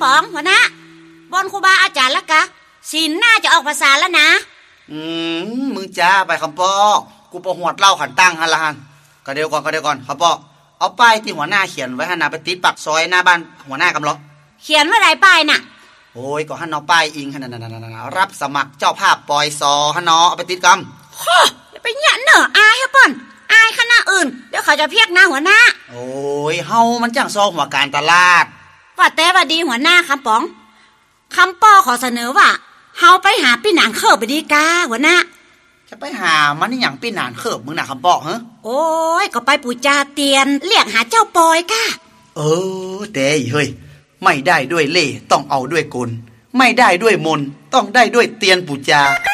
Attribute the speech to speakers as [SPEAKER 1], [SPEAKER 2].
[SPEAKER 1] ำปองหัวหน้าบอนครูบาอาจารย์ละกะศีลน่าจะออกภาษาแล้วนะ
[SPEAKER 2] มึงจ้าไปคำปอกูประหวดเล่าขันตั้งฮันละฮันก็เดี๋ยวก่อนคำปอเอาป้ายที่หัวหน้าเขียนไว้ฮันนะไปติดปักซอยหน้าบ้านหัวหน้ากำลัง
[SPEAKER 1] เขียนว่าไรป้ายน่ะ
[SPEAKER 2] โอ้ยก็ฮันเอาป้ายอิงฮันนะรับสมัครเจ้าภาพปอยซอฮันเอาไปติดก
[SPEAKER 1] ำฮ่อไปเนี่ยเนอะอายให้ป่นอายคณะอื่นเดี๋ยวเขาจะเพียกหน้าหัวหน้า
[SPEAKER 2] โอ้ยเฮามันจ้างซอหัวการตลาด
[SPEAKER 1] ว่าแต่ว่าดีหัวหน้าคำป๋องคำปอขอเสนอว่าเฮาไปหาพี่หนานเคิบไปดีกาหัวหน้า
[SPEAKER 2] จะไปหามันนี่อย่างพี่หนานเคิบมึงน่ะคำปอเหรอ
[SPEAKER 1] โอ้ยก็ไปปูจาเตียนเรียกหาเจ้าปอยก้า
[SPEAKER 2] แต่เฮ้ยไม่ได้ด้วยเล่ต้องเอาด้วยกลไม่ได้ด้วยมนต้องได้ด้วยเตียนปูจา